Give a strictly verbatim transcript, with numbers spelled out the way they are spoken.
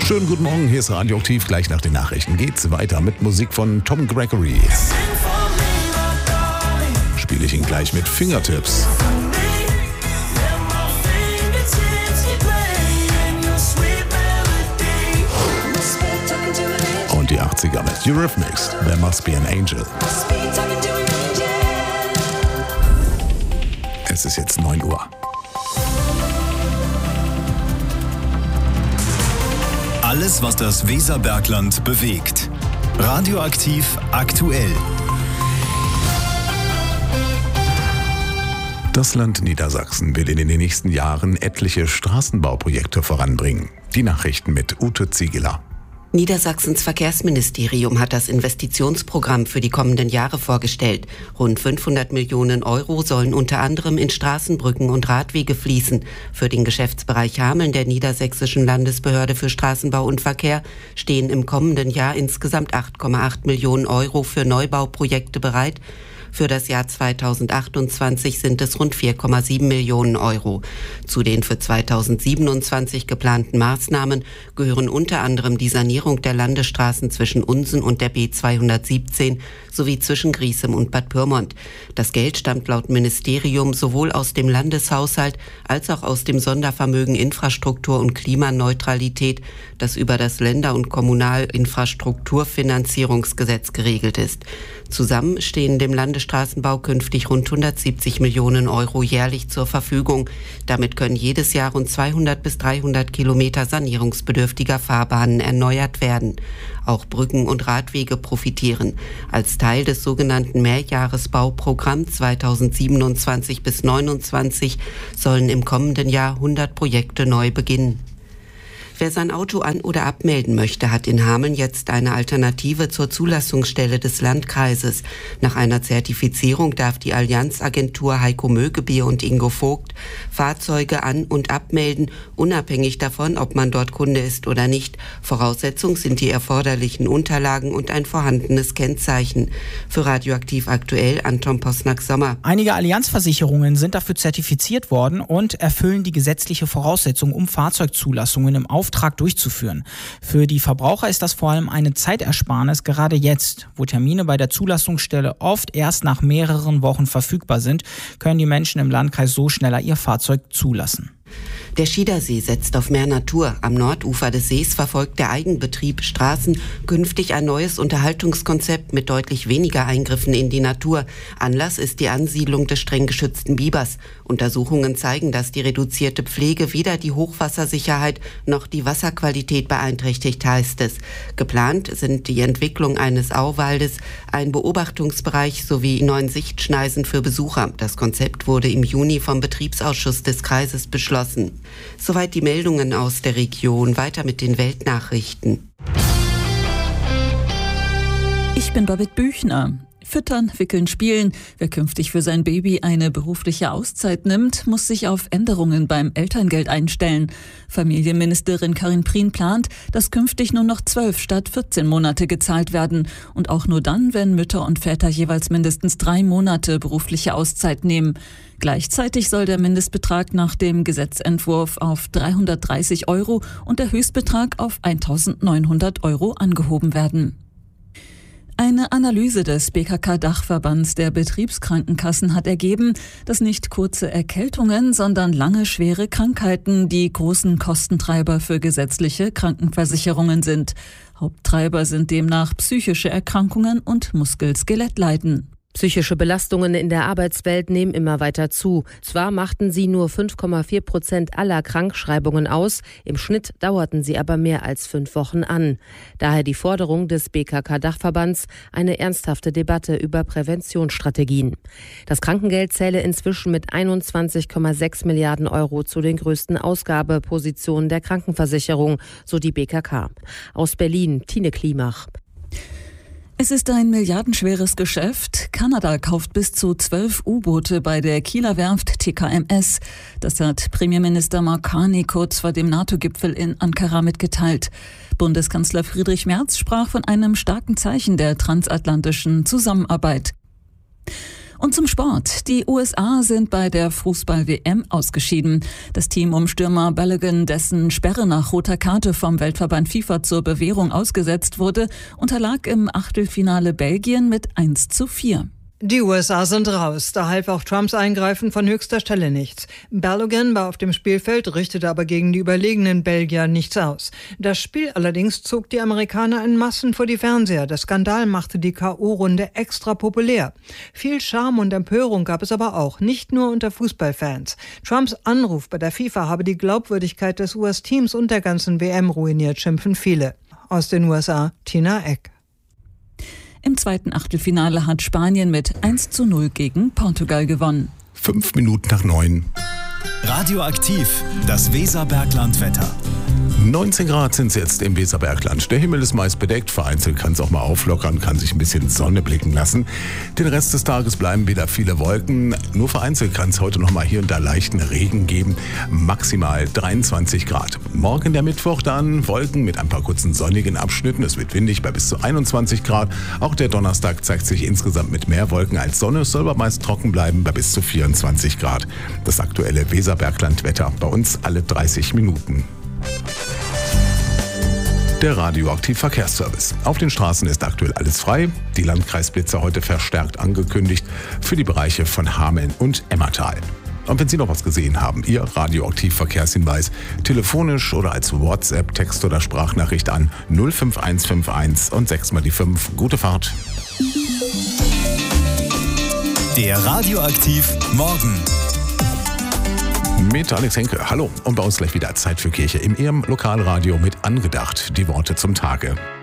Schönen guten Morgen, hier ist Radioaktiv. Gleich nach den Nachrichten geht's weiter mit Musik von Tom Gregory. Spiele ich ihn gleich mit Fingertips. Und die achtziger mit Eurythmics, There Must Be an Angel. Es ist jetzt neun Uhr. Alles, was das Weserbergland bewegt. Radioaktiv aktuell. Das Land Niedersachsen will in den nächsten Jahren etliche Straßenbauprojekte voranbringen. Die Nachrichten mit Ute Ziegeler. Niedersachsens Verkehrsministerium hat das Investitionsprogramm für die kommenden Jahre vorgestellt. Rund fünfhundert Millionen Euro sollen unter anderem in Straßenbrücken und Radwege fließen. Für den Geschäftsbereich Hameln der Niedersächsischen Landesbehörde für Straßenbau und Verkehr stehen im kommenden Jahr insgesamt acht Komma acht Millionen Euro für Neubauprojekte bereit. Für das Jahr zweitausendachtundzwanzig sind es rund vier Komma sieben Millionen Euro. Zu den für zweitausendsiebenundzwanzig geplanten Maßnahmen gehören unter anderem die Sanierung der Landesstraßen zwischen Unsen und der B zweihundertsiebzehn sowie zwischen Griesem und Bad Pyrmont. Das Geld stammt laut Ministerium sowohl aus dem Landeshaushalt als auch aus dem Sondervermögen Infrastruktur und Klimaneutralität, das über das Länder- und Kommunalinfrastrukturfinanzierungsgesetz geregelt ist. Zusammen stehen dem Landesstraßenbau künftig rund hundertsiebzig Millionen Euro jährlich zur Verfügung. Damit können jedes Jahr rund zweihundert bis dreihundert Kilometer sanierungsbedürftiger Fahrbahnen erneuert werden. Auch Brücken und Radwege profitieren. Als Teil des sogenannten Mehrjahresbauprogramms zweitausendsiebenundzwanzig bis neunundzwanzig sollen im kommenden Jahr hundert Projekte neu beginnen. Wer sein Auto an- oder abmelden möchte, hat in Hameln jetzt eine Alternative zur Zulassungsstelle des Landkreises. Nach einer Zertifizierung darf die Allianzagentur Heiko Mögebier und Ingo Vogt Fahrzeuge an- und abmelden, unabhängig davon, ob man dort Kunde ist oder nicht. Voraussetzung sind die erforderlichen Unterlagen und ein vorhandenes Kennzeichen. Für Radioaktiv aktuell Anton Posnack-Sommer. Einige Allianzversicherungen sind dafür zertifiziert worden und erfüllen die gesetzliche Voraussetzung, um Fahrzeugzulassungen im Auftrag durchzuführen. Für die Verbraucher ist das vor allem eine Zeitersparnis, gerade jetzt, wo Termine bei der Zulassungsstelle oft erst nach mehreren Wochen verfügbar sind, können die Menschen im Landkreis so schneller ihr Fahrzeug zulassen. Der Schiedersee setzt auf mehr Natur. Am Nordufer des Sees verfolgt der Eigenbetrieb Straßen künftig ein neues Unterhaltungskonzept mit deutlich weniger Eingriffen in die Natur. Anlass ist die Ansiedlung des streng geschützten Bibers. Untersuchungen zeigen, dass die reduzierte Pflege weder die Hochwassersicherheit noch die Wasserqualität beeinträchtigt, heißt es. Geplant sind die Entwicklung eines Auwaldes, ein Beobachtungsbereich sowie neun Sichtschneisen für Besucher. Das Konzept wurde im Juni vom Betriebsausschuss des Kreises beschlossen. Soweit die Meldungen aus der Region. Weiter mit den Weltnachrichten. Ich bin Babette Büchner. Füttern, wickeln, spielen. Wer künftig für sein Baby eine berufliche Auszeit nimmt, muss sich auf Änderungen beim Elterngeld einstellen. Familienministerin Karin Prien plant, dass künftig nur noch zwölf statt vierzehn Monate gezahlt werden. Und auch nur dann, wenn Mütter und Väter jeweils mindestens drei Monate berufliche Auszeit nehmen. Gleichzeitig soll der Mindestbetrag nach dem Gesetzentwurf auf dreihundertdreißig Euro und der Höchstbetrag auf eintausendneunhundert Euro angehoben werden. Eine Analyse des B K K-Dachverbands der Betriebskrankenkassen hat ergeben, dass nicht kurze Erkältungen, sondern lange schwere Krankheiten die großen Kostentreiber für gesetzliche Krankenversicherungen sind. Haupttreiber sind demnach psychische Erkrankungen und Muskel-Skelettleiden. Psychische Belastungen in der Arbeitswelt nehmen immer weiter zu. Zwar machten sie nur fünf Komma vier Prozent aller Krankschreibungen aus, im Schnitt dauerten sie aber mehr als fünf Wochen an. Daher die Forderung des B K K-Dachverbands, eine ernsthafte Debatte über Präventionsstrategien. Das Krankengeld zähle inzwischen mit einundzwanzig Komma sechs Milliarden Euro zu den größten Ausgabepositionen der Krankenversicherung, so die B K K. Aus Berlin, Tine Klimach. Es ist ein milliardenschweres Geschäft. Kanada kauft bis zu zwölf U-Boote bei der Kieler Werft T K M S. Das hat Premierminister Mark Carney kurz vor dem NATO-Gipfel in Ankara mitgeteilt. Bundeskanzler Friedrich Merz sprach von einem starken Zeichen der transatlantischen Zusammenarbeit. Und zum Sport. Die U S A sind bei der Fußball-W M ausgeschieden. Das Team um Stürmer Balogun, dessen Sperre nach roter Karte vom Weltverband FIFA zur Bewährung ausgesetzt wurde, unterlag im Achtelfinale Belgien mit eins zu vier. Die U S A sind raus, da half auch Trumps Eingreifen von höchster Stelle nichts. Balogun war auf dem Spielfeld, richtete aber gegen die überlegenen Belgier nichts aus. Das Spiel allerdings zog die Amerikaner in Massen vor die Fernseher. Der Skandal machte die K O-Runde extra populär. Viel Charme und Empörung gab es aber auch, nicht nur unter Fußballfans. Trumps Anruf bei der FIFA habe die Glaubwürdigkeit des U S-Teams und der ganzen W M ruiniert, schimpfen viele. Aus den U S A, Tina Eck. Im zweiten Achtelfinale hat Spanien mit eins zu null gegen Portugal gewonnen. Fünf Minuten nach neun. Radioaktiv, das Weserbergland-Wetter. neunzehn Grad sind es jetzt im Weserbergland. Der Himmel ist meist bedeckt, vereinzelt kann es auch mal auflockern, kann sich ein bisschen Sonne blicken lassen. Den Rest des Tages bleiben wieder viele Wolken. Nur vereinzelt kann es heute noch mal hier und da leichten Regen geben. Maximal dreiundzwanzig Grad. Morgen der Mittwoch dann Wolken mit ein paar kurzen sonnigen Abschnitten. Es wird windig bei bis zu einundzwanzig Grad. Auch der Donnerstag zeigt sich insgesamt mit mehr Wolken als Sonne. Es soll aber meist trocken bleiben bei bis zu vierundzwanzig Grad. Das aktuelle Weserbergland-Wetter bei uns alle dreißig Minuten. Der Radioaktiv-Verkehrsservice. Auf den Straßen ist aktuell alles frei. Die Landkreisblitzer heute verstärkt angekündigt für die Bereiche von Hameln und Emmertal. Und wenn Sie noch was gesehen haben, Ihr Radioaktiv-Verkehrshinweis telefonisch oder als WhatsApp, Text oder Sprachnachricht an null fünf eins fünf eins und sechs mal die fünf. Gute Fahrt. Der Radioaktiv Morgen. Mit Alex Henke. Hallo. Und bei uns gleich wieder Zeit für Kirche im Ihrem Lokalradio mit Angedacht. Die Worte zum Tage.